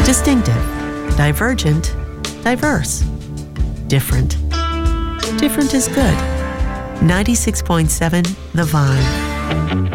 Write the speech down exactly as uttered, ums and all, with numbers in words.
Distinctive, divergent, diverse. Different. Different is good. ninety-six point seven The Vine.